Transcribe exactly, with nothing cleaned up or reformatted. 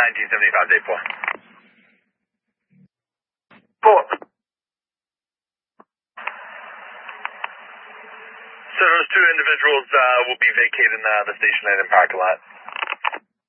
nineteen seventy-five, day four. Four. So those two individuals uh, will be vacating uh, the station and parking lot.